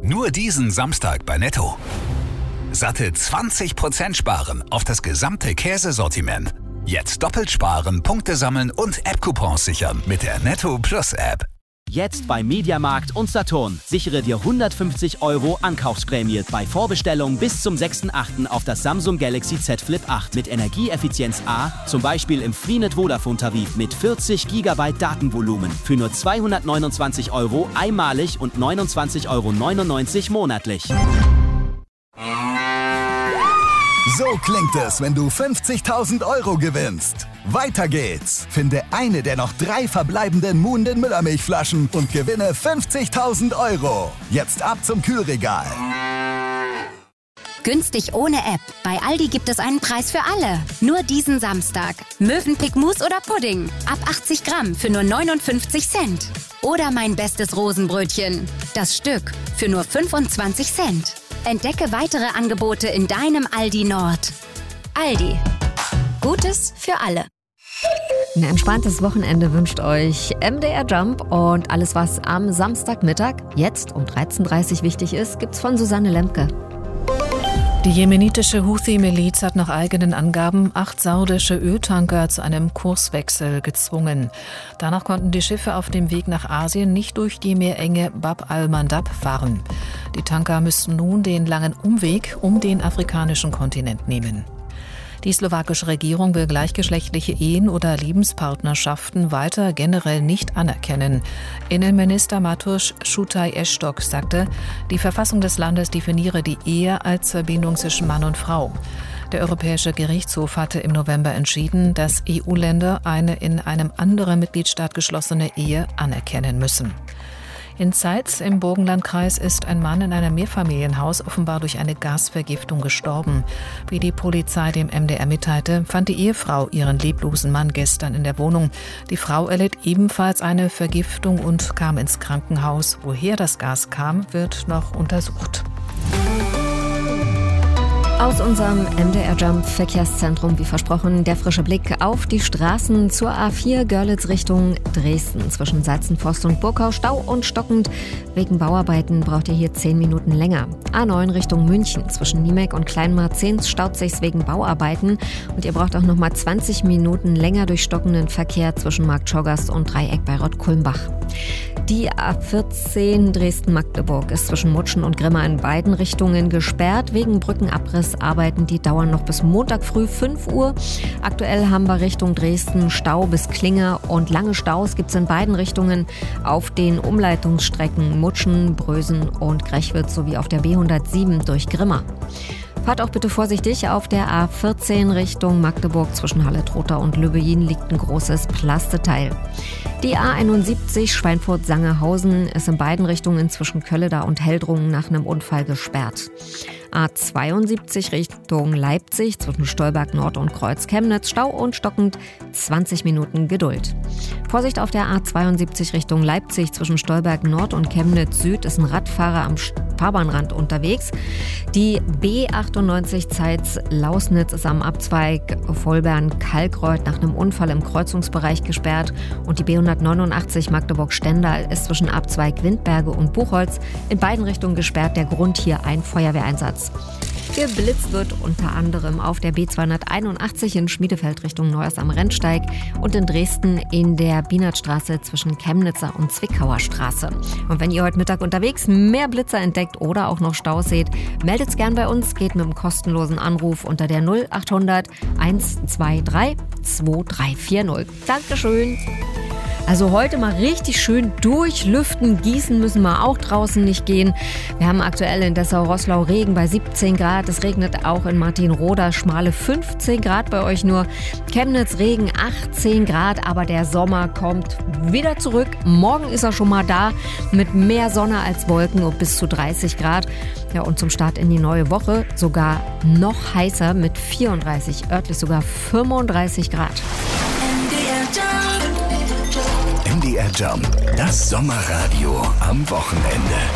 Nur diesen Samstag bei Netto. Satte 20% sparen auf das gesamte Käsesortiment. Jetzt doppelt sparen, Punkte sammeln und App-Coupons sichern mit der Netto Plus App. Jetzt bei Mediamarkt und Saturn. Sichere dir 150 € Ankaufsprämie bei Vorbestellung bis zum 6.8. auf das Samsung Galaxy Z Flip 8 mit Energieeffizienz A, zum Beispiel im Freenet Vodafone-Tarif mit 40 GB Datenvolumen für nur 229 € einmalig und 29,99 € monatlich. So klingt es, wenn du 50.000 € gewinnst. Weiter geht's. Finde eine der noch 3 verbleibenden Muhnden Müllermilchflaschen und gewinne 50.000 €. Jetzt ab zum Kühlregal. Günstig ohne App. Bei Aldi gibt es einen Preis für alle. Nur diesen Samstag. Mövenpick Mousse oder Pudding. Ab 80 Gramm für nur 59 Cent. Oder mein bestes Rosenbrötchen. Das Stück für nur 25 Cent. Entdecke weitere Angebote in deinem Aldi Nord. Aldi. Gutes für alle. Ein entspanntes Wochenende wünscht euch MDR Jump und alles, was am Samstagmittag jetzt um 13:30 Uhr wichtig ist, gibt's von Susanne Lemke. Die jemenitische Houthi-Miliz hat nach eigenen Angaben 8 saudische Öltanker zu einem Kurswechsel gezwungen. Danach konnten die Schiffe auf dem Weg nach Asien nicht durch die Meerenge Bab al-Mandab fahren. Die Tanker müssten nun den langen Umweg um den afrikanischen Kontinent nehmen. Die slowakische Regierung will gleichgeschlechtliche Ehen oder Lebenspartnerschaften weiter generell nicht anerkennen. Innenminister Mateusz Szutaj-Estok sagte, die Verfassung des Landes definiere die Ehe als Verbindung zwischen Mann und Frau. Der Europäische Gerichtshof hatte im November entschieden, dass EU-Länder eine in einem anderen Mitgliedstaat geschlossene Ehe anerkennen müssen. In Zeitz im Burgenlandkreis ist ein Mann in einem Mehrfamilienhaus offenbar durch eine Gasvergiftung gestorben. Wie die Polizei dem MDR mitteilte, fand die Ehefrau ihren leblosen Mann gestern in der Wohnung. Die Frau erlitt ebenfalls eine Vergiftung und kam ins Krankenhaus. Woher das Gas kam, wird noch untersucht. Aus unserem MDR Jump Verkehrszentrum, wie versprochen, der frische Blick auf die Straßen zur A4 Görlitz Richtung Dresden. Zwischen Salzenforst und Burkau Stau und stockend. Wegen Bauarbeiten braucht ihr hier 10 Minuten länger. A9 Richtung München. Zwischen Niemek und Kleinmarzens staut sich's wegen Bauarbeiten. Und ihr braucht auch nochmal 20 Minuten länger durch stockenden Verkehr zwischen Marktschorgast und Dreieck bei Rottkulmbach. Die A14 Dresden-Magdeburg ist zwischen Mutschen und Grimma in beiden Richtungen gesperrt. Wegen Brückenabrissarbeiten, die dauern noch bis Montag früh 5 Uhr. Aktuell haben wir Richtung Dresden Stau bis Klinger und lange Staus gibt es in beiden Richtungen auf den Umleitungsstrecken Mutschen, Brösen und Grechwitz sowie auf der B107 durch Grimma. Fahrt auch bitte vorsichtig. Auf der A14 Richtung Magdeburg zwischen Halle-Trotha und Lübbein liegt ein großes Plasteteil. Die A71 Schweinfurt-Sangerhausen ist in beiden Richtungen zwischen Kölleda und Heldrungen nach einem Unfall gesperrt. A72 Richtung Leipzig zwischen Stolberg Nord und Kreuz Chemnitz, Stau und stockend, 20 Minuten Geduld. Vorsicht auf der A72 Richtung Leipzig zwischen Stolberg Nord und Chemnitz Süd ist ein Radfahrer am Fahrbahnrand unterwegs. Die B98 Zeitz-Lausnitz ist am Abzweig Vollbern-Kalkreuth nach einem Unfall im Kreuzungsbereich gesperrt und die B189 Magdeburg-Stendal ist zwischen Abzweig Windberge und Buchholz in beiden Richtungen gesperrt. Der Grund hier ein Feuerwehreinsatz. Geblitzt wird unter anderem auf der B281 in Schmiedefeld Richtung Neuers am Rennsteig und in Dresden in der Bienertstraße zwischen Chemnitzer und Zwickauer Straße. Und wenn ihr heute Mittag unterwegs mehr Blitzer entdeckt oder auch noch Staus seht, meldet's gern bei uns, geht mit einem kostenlosen Anruf unter der 0800 123 2340. Dankeschön. Also heute mal richtig schön durchlüften. Gießen müssen wir auch draußen nicht gehen. Wir haben aktuell in Dessau-Roßlau Regen bei 17 Grad. Es regnet auch in Martinroda, schmale 15 Grad bei euch nur. Chemnitz Regen 18 Grad, aber der Sommer kommt wieder zurück. Morgen ist er schon mal da mit mehr Sonne als Wolken und bis zu 30 Grad. Ja, und zum Start in die neue Woche sogar noch heißer mit 34, örtlich sogar 35 Grad. MDR Jump, das Sommerradio am Wochenende.